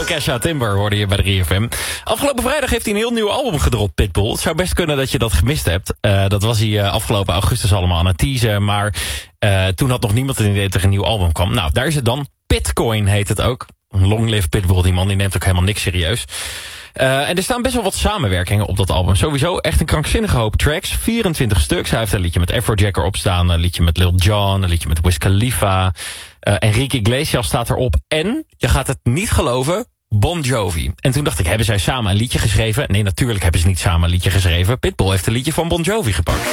Kesha Timber hoorde je bij de 3FM. Afgelopen vrijdag heeft hij een heel nieuw album gedropt, Pitbull. Het zou best kunnen dat je dat gemist hebt. Dat was hij afgelopen augustus allemaal aan het teasen. Maar toen had nog niemand een idee dat er een nieuw album kwam. Nou, daar is het dan. Pitcoin heet het ook. Long live Pitbull, die man die neemt ook helemaal niks serieus. En er staan best wel wat samenwerkingen op dat album. Sowieso echt een krankzinnige hoop tracks. 24 stuks. Hij heeft een liedje met Afrojack erop staan. Een liedje met Lil Jon. Een liedje met Wiz Khalifa. Enrique Iglesias staat erop. En, je gaat het niet geloven, Bon Jovi. En toen dacht ik, hebben zij samen een liedje geschreven? Nee, natuurlijk hebben ze niet samen een liedje geschreven. Pitbull heeft een liedje van Bon Jovi gepakt.